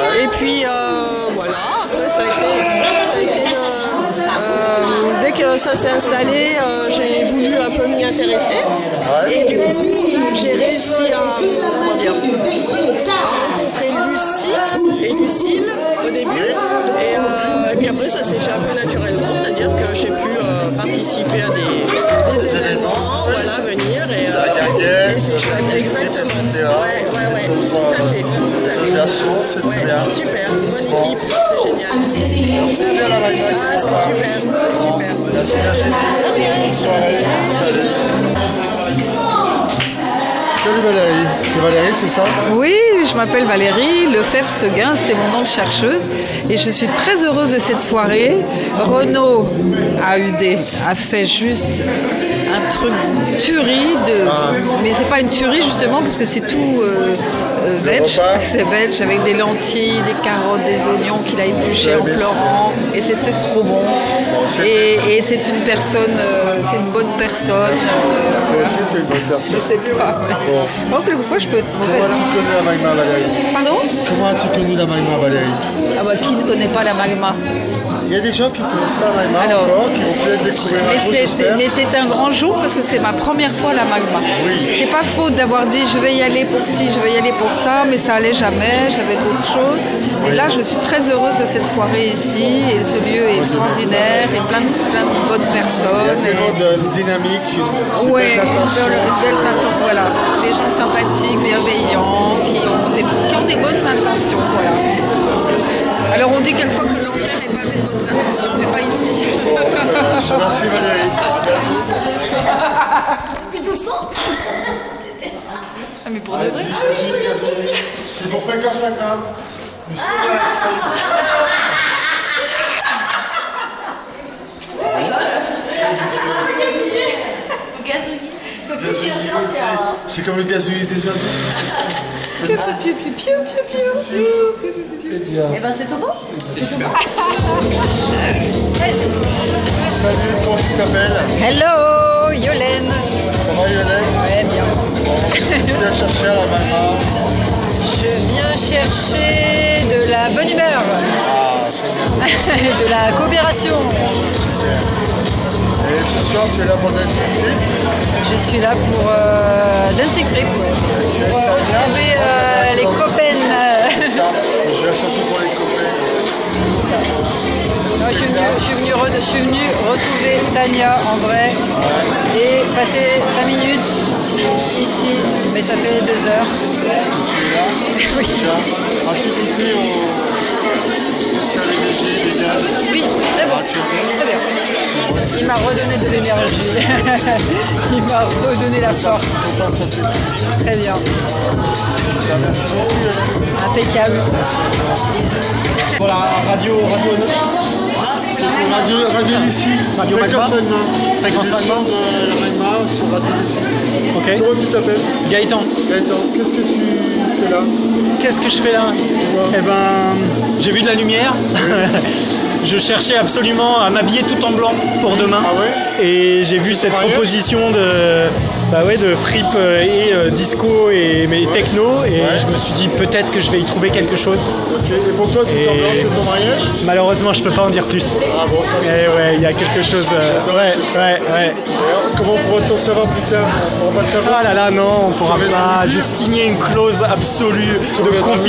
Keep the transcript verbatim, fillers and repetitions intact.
Et puis euh, voilà, après ça a été, ça a été euh, euh, dès que ça s'est installé, euh, j'ai voulu un peu m'y intéresser. Et du coup, j'ai réussi à, comment dire, à rencontrer Lucie et Lucille au début. Et, euh, et puis après, ça s'est fait un peu naturellement, c'est-à-dire que j'ai pu euh, participer à des, des événements, voilà, venir. Et, euh, et c'est chouette, exactement. Ouais, ouais, ouais, tout à fait. Tout à fait. C'est ouais, bien. Super, bonne équipe, c'est génial. Merci bien la Magma. Ah, c'est super, c'est super. Merci Virginie. Bonne soirée. Salut. Salut Valérie. C'est Valérie, c'est ça? Oui, je m'appelle Valérie Lefebvre-Seguin, c'était mon nom de chercheuse. Et je suis très heureuse de cette soirée. Renaud A U D a fait juste un truc tuerie, de... ah. mais c'est pas une tuerie justement parce que c'est tout euh, euh, veg, c'est veg avec des lentilles, des carottes, des oignons qu'il a épluchés en pleurant et c'était trop bon. bon et, et c'est une personne, euh, c'est une bonne personne. Euh, Toi aussi tu es une bonne personne. Je sais pas. Bon. Bon, quelquefois je peux être mauvaise. Comment tu connais la Magma Valérie? Pardon? Comment as-tu connu la Magma Valérie? Ah bah qui ne connaît pas la Magma? Il y a des gens qui ne connaissent pas la Magma Alors, encore, qui vont peut-être découvrir un jour, j'espère. Mais c'est un grand jour parce que c'est ma première fois à la Magma. Oui. C'est pas faute d'avoir dit je vais y aller pour ci, je vais y aller pour ça, mais ça allait jamais, j'avais d'autres choses. Et oui. Là, je suis très heureuse de cette soirée ici, et ce lieu est extraordinaire, et plein de, plein de bonnes personnes. Il y a tellement et... de dynamique, de ouais, belles intentions. De belles intentions, voilà. Des gens sympathiques, bienveillants, qui ont des, qui ont des bonnes intentions, voilà. Alors on dit quelquefois que l'enfer n'est pas fait de bonnes intentions, mais pas ici. Bon, je remercie Valérie. À bientôt. Depuis tout ce temps. Ah mais pour Vas-y, vas-y, vas-y. C'est pour fréquence cinquante. Mais c'est Le gazouillis. C'est plus une sorcière. C'est comme le gazouillis des oiseaux. Piou, piou, piou, piou, piou, piou, piou. Eh ben c'est tout bon. C'est tout bon. Salut, comment tu t'appelles? Hello, Yolène. Ça va Yolène? Ouais, bien. Bon, qu'est-ce que tu viens chercher à la Magma? Je viens chercher de la bonne humeur. Ah, de la coopération. Et ce soir, tu es là pour Dancing Trip? Je suis là pour euh, Dancing Trip, ouais. Pour euh, retrouver euh, les copains. Euh... C'est ça. Je viens surtout pour les copains. Non, je suis venue je suis venu re, je suis venu retrouver Tania en vrai ouais. Et passer cinq minutes ici, mais ça fait deux heures. Tu es là? Oui. Tiens, as-tu goûté au salé léger, vegan? Oui, très bon. Ah, tu es très bien. C'est bon. Il m'a redonné de l'énergie. Il m'a redonné la force. Très bien. Merci beaucoup. Impeccable. Bisous. Voilà, radio, radio. C'est pour Radio, radio d'ici. Radio Magma. Fréquence Magma. de la Magma sur Radio d'ici. Ok. Comment tu t'appelles? Gaëtan. Gaëtan, qu'est-ce que tu fais là? Qu'est-ce que je fais là? Ouais. Eh ben, j'ai vu de la lumière. Je cherchais absolument à m'habiller tout en blanc pour demain. Ah ouais? Et j'ai vu cette proposition de, bah ouais, de frip et euh, disco et mais ouais. techno. Et ouais. je me suis dit peut-être que je vais y trouver quelque chose. Ok, et pourquoi tout en blanc, c'est ton mariage? Malheureusement, je peux pas en dire plus. Ah bon, ça c'est. Et ouais, il y a quelque chose. Euh, ouais, ouais, ouais. Comment pourra-t-on savoir plus tard? On pourra pas savoir. Ah là là, non, on pourra pas. J'ai signé une clause absolue de confidentialité.